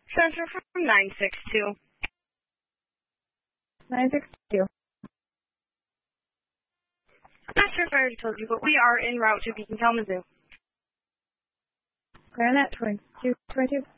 Center from 962. 962. I'm not sure if I already told you, but we are en route to Beacon, Kalamazoo. Clear on that 2222.